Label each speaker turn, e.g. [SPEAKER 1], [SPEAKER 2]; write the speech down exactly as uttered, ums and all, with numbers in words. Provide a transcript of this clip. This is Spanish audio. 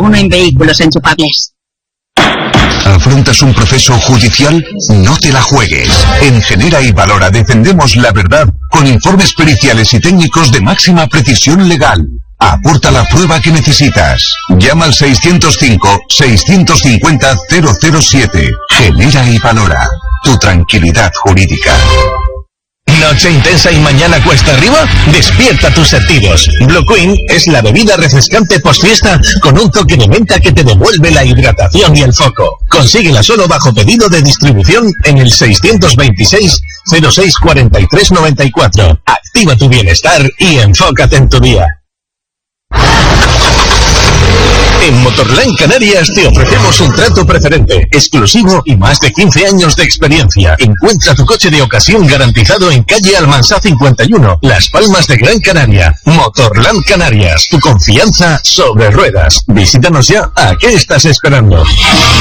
[SPEAKER 1] uno en vehículos enchufables.
[SPEAKER 2] ¿Afrontas un proceso judicial? No te la juegues. En Genera y Valora defendemos la verdad con informes periciales y técnicos de máxima precisión legal. Aporta la prueba que necesitas. Llama al seiscientos cinco, seiscientos cincuenta, cero cero siete. Genera y Valora. Tu tranquilidad jurídica.
[SPEAKER 3] ¿Noche intensa y mañana cuesta arriba? Despierta tus sentidos. Blue Queen es la bebida refrescante postfiesta con un toque de menta que te devuelve la hidratación y el foco. Consíguela solo bajo pedido de distribución en el seiscientos veintiséis, cero seis cuarenta y tres noventa y cuatro. Activa tu bienestar y enfócate en tu día. En Motorland Canarias te ofrecemos un trato preferente, exclusivo y más de quince años de experiencia. Encuentra tu coche de ocasión garantizado en calle Almansá cincuenta y uno, Las Palmas de Gran Canaria. Motorland Canarias, tu confianza sobre ruedas. Visítanos ya. ¿A qué estás esperando?